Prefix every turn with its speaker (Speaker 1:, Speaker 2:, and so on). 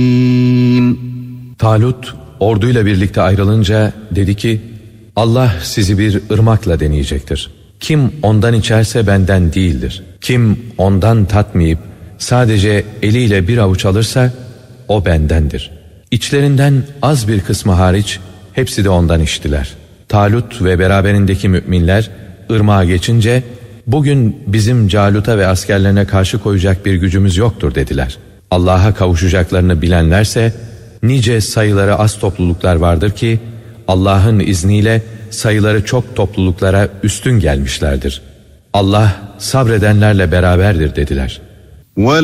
Speaker 1: Talut orduyla birlikte ayrılınca dedi ki, Allah sizi bir ırmakla deneyecektir. Kim ondan içerse benden değildir. Kim ondan tatmayıp sadece eliyle bir avuç alırsa o bendendir. İçlerinden az bir kısmı hariç hepsi de ondan içtiler. Talut ve beraberindeki müminler ırmağa geçince, bugün bizim Calut'a ve askerlerine karşı koyacak bir gücümüz yoktur dediler. Allah'a kavuşacaklarını bilenlerse, nice sayıları az topluluklar vardır ki, Allah'ın izniyle sayıları çok topluluklara üstün gelmişlerdir. Allah sabredenlerle beraberdir dediler.